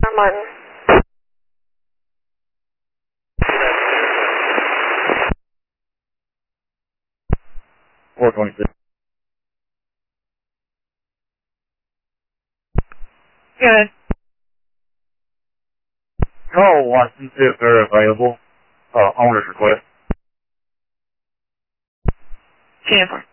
Martin. 426. Good. Call Watson, see if they're available. Owner's request. Cancel.